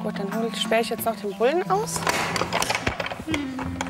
Gut, dann sperre ich jetzt noch den Bullen aus.